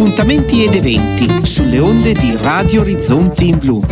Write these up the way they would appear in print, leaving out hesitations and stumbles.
appuntamenti ed eventi sulle onde di Radio Orizzonti in Blu.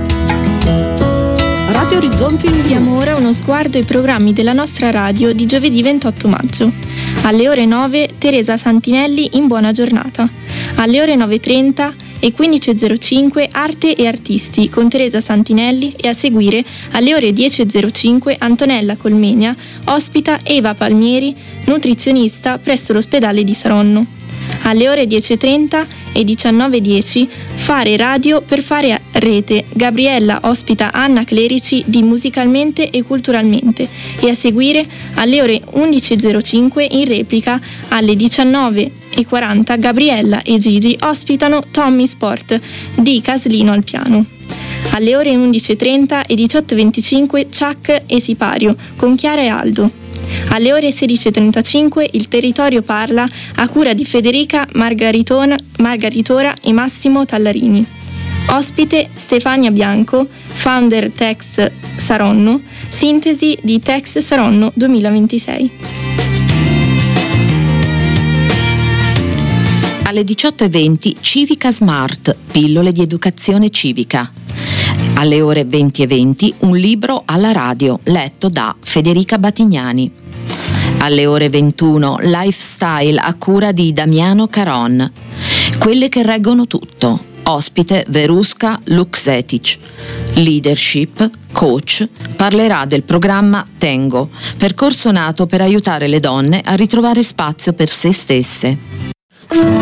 Radio Orizzonti in Blu. Diamo ora uno sguardo ai programmi della nostra radio di giovedì 28 maggio. Alle ore 9 Teresa Santinelli in Buona Giornata. Alle ore 9.30 e 15.05 Arte e Artisti con Teresa Santinelli e a seguire alle ore 10.05 Antonella Colmenia ospita Eva Palmieri, nutrizionista presso l'ospedale di Saronno. Alle ore 10.30 e 19.10 Fare radio per fare rete. Gabriella ospita Anna Clerici di Musicalmente e Culturalmente e a seguire alle ore 11.05 in replica alle 19.40 Gabriella e Gigi ospitano Tommy Sport di Caslino al piano. Alle ore 11.30 e 18.25 Chuck e Sipario con Chiara e Aldo. Alle ore 16.35 Il Territorio parla a cura di Federica Margaritora e Massimo Tallarini. Ospite Stefania Bianco, founder Tex Saronno, sintesi di Tex Saronno 2026. Alle 18.20 Civica Smart, pillole di educazione civica. Alle ore 20.20 un libro alla radio, letto da Federica Batignani. Alle ore 21 Lifestyle a cura di Damiano Caron. Quelle che reggono tutto. Ospite Veruska Luksetic. Leadership, coach, parlerà del programma Tengo, percorso nato per aiutare le donne a ritrovare spazio per se stesse.